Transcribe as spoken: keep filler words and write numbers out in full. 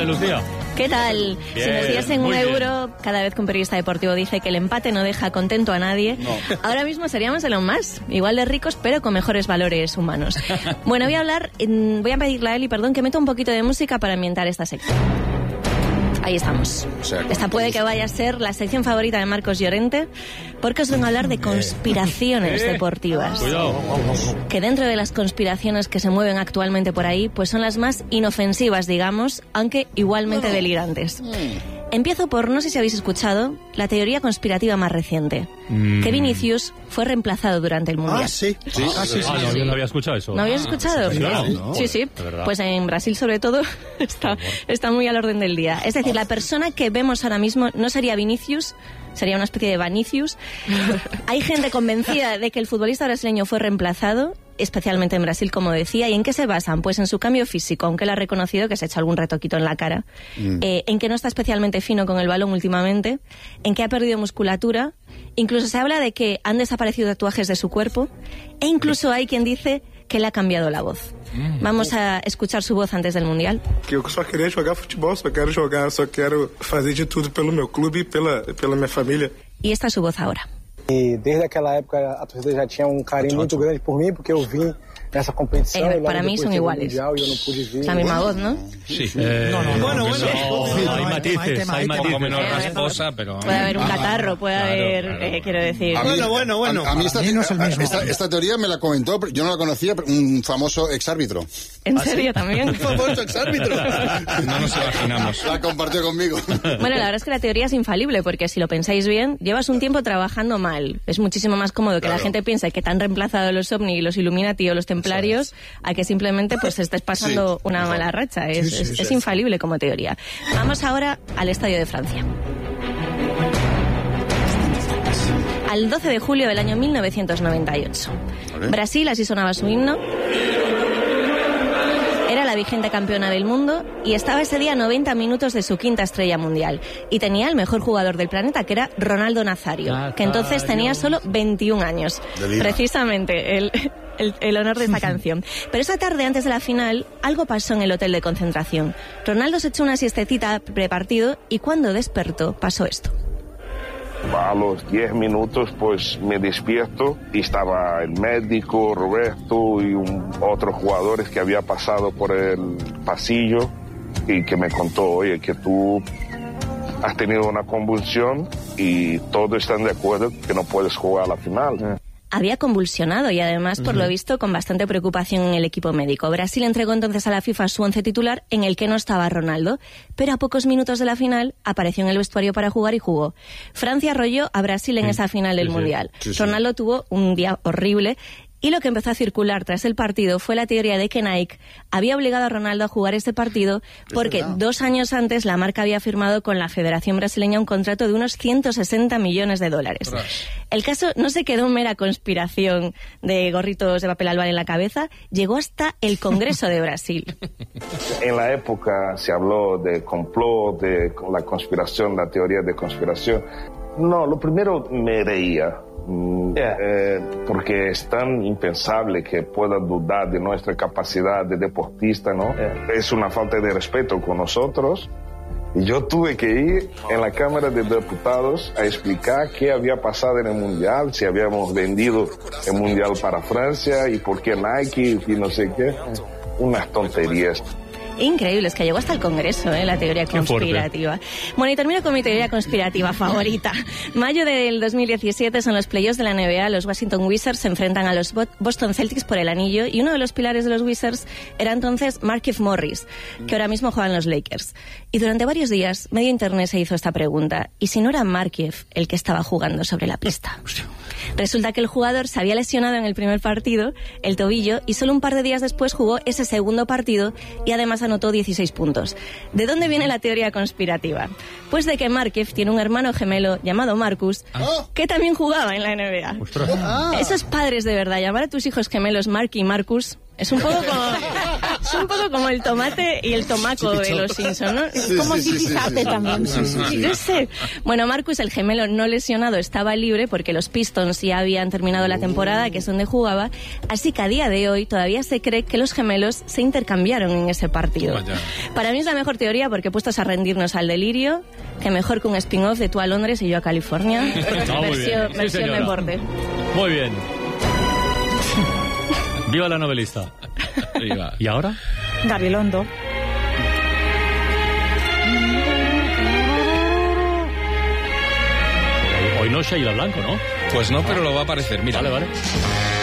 tardes, Lucía. ¿Qué tal? Bien, si nos diesen un bien. euro cada vez que un periodista deportivo dice que el empate no deja contento a nadie, No. ahora mismo seríamos Elon Musk, igual de ricos, pero con mejores valores humanos. Bueno, voy a hablar, mm, voy a pedirle a Eli, perdón, que meta un poquito de música para ambientar esta sección. Ahí estamos. O sea, Esta puede que vaya a ser la sección favorita de Marcos Llorente, porque os vengo a hablar de conspiraciones Eh. deportivas. Cuidado. Que dentro de las conspiraciones que se mueven actualmente por ahí, pues son las más inofensivas, digamos, aunque igualmente delirantes. Empiezo por, no sé si habéis escuchado, la teoría conspirativa más reciente, Mm. que Vinicius fue reemplazado durante el Mundial. Ah, sí. Sí, Ah, sí, sí, ah, no, sí. yo no había escuchado eso. ¿No habías escuchado? sí, claro, sí, no. sí, sí. De verdad. Pues en Brasil, sobre todo, está, está muy al orden del día. Es decir, la persona que vemos ahora mismo no sería Vinicius, sería una especie de Vanicius. Hay gente convencida de que el futbolista brasileño fue reemplazado, especialmente en Brasil, como decía. ¿Y en qué se basan? Pues en su cambio físico, aunque él ha reconocido que se ha hecho algún retoquito en la cara, Mm. eh, en que no está especialmente fino con el balón últimamente, en que ha perdido musculatura. Incluso se habla de que han desaparecido tatuajes de su cuerpo, e incluso hay quien dice que le ha cambiado la voz. Vamos a escuchar su voz antes del Mundial. Que eu só queria jogar futebol, só quero jogar, só quero fazer de tudo pelo meu clube e pela, pela minha família. Y esta es su voz ahora. E desde aquela época a torcida já tinha um carinho muito grande por mim, porque eu vim nessa competição. Eh, e logo para mí depois son teve o iguales. Mundial e eu não pude vir. Es la misma voz, ¿no? Sí. Eh, No, no, no. bueno, Bueno, bueno. hay matices, hay Un poco matices. menos Eh, rasposa, pero... Puede haber un catarro, puede Claro, haber, claro. eh, quiero decir... A mí- Bueno, bueno, bueno. A, a mí esta, Para mí no es el mismo. esta, esta teoría me la comentó, yo no la conocía, pero un famoso exárbitro. ¿En serio también? famoso exárbitro. No nos imaginamos. La compartió conmigo. Bueno, la verdad es que la teoría es infalible, porque si lo pensáis bien, llevas un tiempo trabajando mal. Es muchísimo más cómodo que la Claro. gente piense que te han reemplazado los OVNI, los Illuminati o los Templarios, a que simplemente pues estés pasando Sí, una mejor. mala racha. Es, Sí, sí, es- sí. es infalible como teoría. Vamos ahora al Estadio de Francia. Al doce de julio del año mil novecientos noventa y ocho. Vale. Brasil, así sonaba su himno. Era la vigente campeona del mundo y estaba ese día a noventa minutos de su quinta estrella mundial. Y tenía el mejor jugador del planeta, que era Ronaldo Nazario, que entonces tenía solo veintiún años. De Lima. Precisamente, el, el, el honor de esta canción. Pero esa tarde, antes de la final, algo pasó en el hotel de concentración. Ronaldo se echó una siestecita prepartido y cuando despertó pasó esto. A los diez minutos pues me despierto y estaba el médico, Roberto y un, otros jugadores que había pasado por el pasillo y que me contó, oye, que tú has tenido una convulsión y todos están de acuerdo que no puedes jugar a la final. Había convulsionado y además, por lo visto, con bastante preocupación en el equipo médico. Brasil entregó entonces a la FIFA su once titular en el que no estaba Ronaldo, pero a pocos minutos de la final apareció en el vestuario para jugar y jugó. Francia arrolló a Brasil en Sí, esa final del sí, sí. Mundial. Sí, sí. Ronaldo tuvo un día horrible. Y lo que empezó a circular tras el partido fue la teoría de que Nike había obligado a Ronaldo a jugar este partido porque verdad. dos años antes la marca había firmado con la Federación Brasileña un contrato de unos ciento sesenta millones de dólares. El caso no se quedó en mera conspiración de gorritos de papel albal en la cabeza, llegó hasta el Congreso de Brasil. En la época se habló de complot, de la conspiración, la teoría de conspiración. No, lo primero me reía. Mm, eh, porque es tan impensable que pueda dudar de nuestra capacidad de deportista, ¿no? Es una falta de respeto con nosotros. Y yo tuve que ir en la Cámara de Diputados a explicar qué había pasado en el Mundial, si habíamos vendido el Mundial para Francia y por qué Nike y no sé qué. Unas tonterías. Increíble, es que llegó hasta el Congreso, ¿eh? La teoría Qué fuerte. conspirativa. Bueno, y termino con mi teoría conspirativa favorita. Mayo del dos mil diecisiete son los playoffs de la N B A. Los Washington Wizards se enfrentan a los Bo- Boston Celtics por el anillo y uno de los pilares de los Wizards era entonces Markieff Morris, que ahora mismo juega en los Lakers. Y durante varios días, medio internet se hizo esta pregunta. ¿Y si no era Markieff el que estaba jugando sobre la pista? Resulta que el jugador se había lesionado en el primer partido, el tobillo, y solo un par de días después jugó ese segundo partido y además anotó dieciséis puntos. ¿De dónde viene la teoría conspirativa? Pues de que Markieff tiene un hermano gemelo llamado Marcus, que también jugaba en la N B A. Ostras. Esos padres de verdad, llamar a tus hijos gemelos Mark y Marcus, Es un poco como, es un poco como el tomate y el tomaco de los Simpsons, ¿no? Es Sí, como sí, sí, sí, Zipizape sí, sí. también. Sí, sí, sí. Yo sé. Bueno, Marcus, el gemelo no lesionado, estaba libre porque los Pistons ya habían terminado la temporada, que es donde jugaba, así que a día de hoy todavía se cree que los gemelos se intercambiaron en ese partido. Vaya. Para mí es la mejor teoría porque puestos a rendirnos al delirio, que mejor que un spin-off de tú a Londres y yo a California. Ah, muy bien. versión Sí, versión señora. deporte. Muy bien. Viva la novelista. Viva. ¿Y ahora? Gabilondo. Hoy no Sheila Blanco, ¿no? Pues no, pero lo va a aparecer. Mira. Vale, vale.